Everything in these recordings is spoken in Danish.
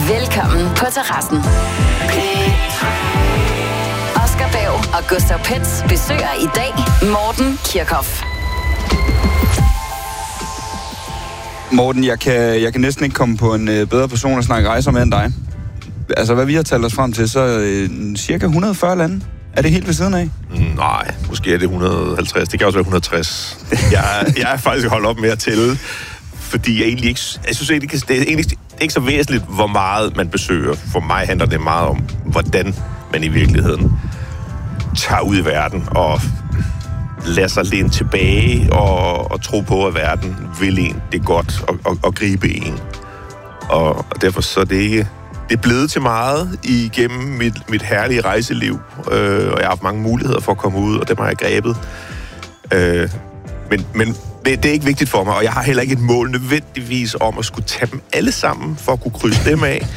Velkommen på terrassen. Oscar Bag og Gustav Pets besøger i dag Morten Kirchhoff. Morten, jeg kan næsten ikke komme på en bedre person at snakke rejser med end dig. Altså, hvad vi har talt os frem til, så cirka 140 lande. Er det helt ved siden af? Nej, måske er det 150. Det kan også være 160. Jeg er faktisk holdt op med at tælle, fordi jeg synes egentlig, det er egentlig ikke så væsentligt, hvor meget man besøger. For mig handler det meget om, hvordan man i virkeligheden tager ud i verden og lader sig læne tilbage og tro på, at verden vil en det godt og gribe en. Og derfor så er det ikke... Det er blevet til meget igennem mit herlige rejseliv, og jeg har haft mange muligheder for at komme ud, og dem har jeg grebet. Men det er ikke vigtigt for mig, og jeg har heller ikke et mål nødvendigvis om at skulle tage dem alle sammen for at kunne krydse dem af.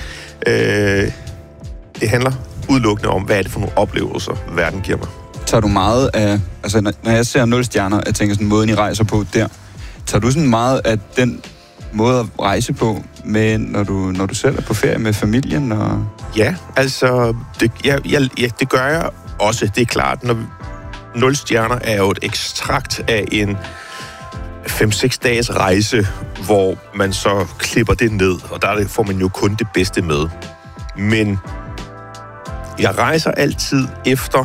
Det handler udelukkende om, hvad er det for nogle oplevelser, verden giver mig. Tager du meget af... Altså, når jeg ser 0 stjerner, jeg tænker sådan, måden I rejser på der, tager du sådan meget af den måde at rejse på, med, når du selv er på ferie med familien? Og... Ja, altså, det gør jeg også, det er klart. 0 stjerner er jo et ekstrakt af en 5-6 dages rejse, hvor man så klipper det ned, og der får man jo kun det bedste med. Men jeg rejser altid efter...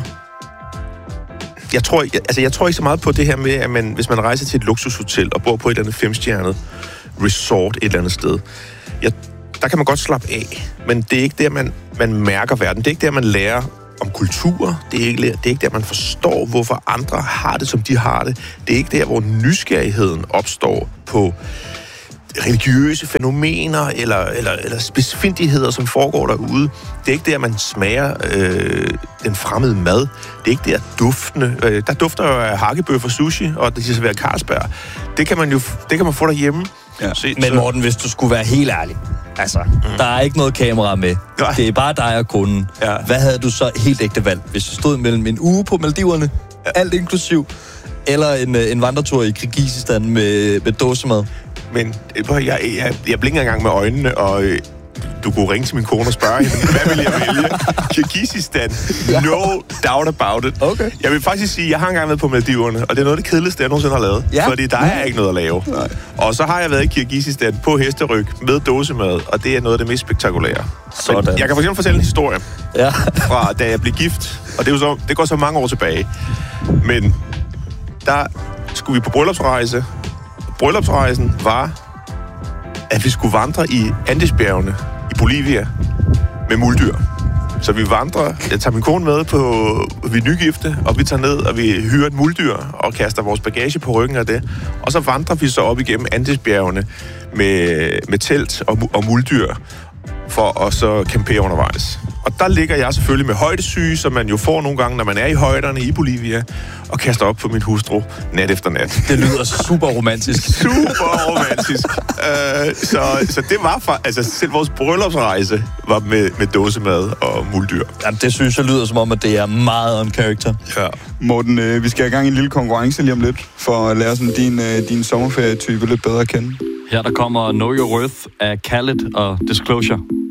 Jeg tror ikke så meget på det her med, at hvis man rejser til et luksushotel og bor på et eller andet 5-stjernet resort et eller andet sted, der kan man godt slappe af, men det er ikke der, man mærker verden. Det er ikke der, man lærer om kultur. Det er ikke der, man forstår, hvorfor andre har det, som de har det. Det er ikke der, hvor nysgerrigheden opstår på religiøse fænomener eller specifindigheder, som foregår derude. Det er ikke der, man smager den fremmede mad. Det er ikke der duftende. Der dufter jo af hakkebøf og sushi, og det serverer Carlsberg. Det kan man få derhjemme. Ja. Men Morten, hvis du skulle være helt ærlig, altså, der er ikke noget kamera med. Nej. Det er bare dig og kunden. Ja. Hvad havde du så helt ægte valgt, hvis du stod mellem en uge på Maldiverne, alt inklusiv, eller en vandretur i Kirgisistan med dåsemad? Men jeg blinker engang med øjnene, og du kunne ringe til min kone og spørge hende, hvad vil jeg vælge? Kirgisistan. No doubt about it. Okay. Jeg vil faktisk sige, at jeg har engang været på Maldiverne, og det er noget af det kedeligste, jeg nogensinde har lavet. Ja. Fordi der er ikke noget at lave. Nej. Og så har jeg været i Kirgisistan på hesteryg med dåsemad, og det er noget af det mest spektakulære. Sådan. Jeg kan for eksempel fortælle en historie fra da jeg blev gift, og det går så mange år tilbage. Men der skulle vi på bryllupsrejse. Bryllupsrejsen var, at vi skulle vandre i Andesbjergene i Bolivia med muldyr. Så vi vandrer, jeg tager min kone med vi er nygifte, og vi tager ned, og vi hyrer et muldyr og kaster vores bagage på ryggen af det. Og så vandrer vi så op igennem Andesbjergene med telt og muldyr for at så campere undervejs. Og der ligger jeg selvfølgelig med højdesyge, som man jo får nogle gange, når man er i højderne i Bolivia, og kaster op på min hustru nat efter nat. Det lyder super romantisk. Super romantisk. Så det var selv vores bryllupsrejse var med dåsemad og muldyr. Jamen, det synes jeg lyder som om, at det er meget on character. Ja. Morten, vi skal have i gang i en lille konkurrence lige om lidt, for at lære sådan din sommerferietype lidt bedre at kende. Her der kommer Know Your Worth af Khaled og Disclosure.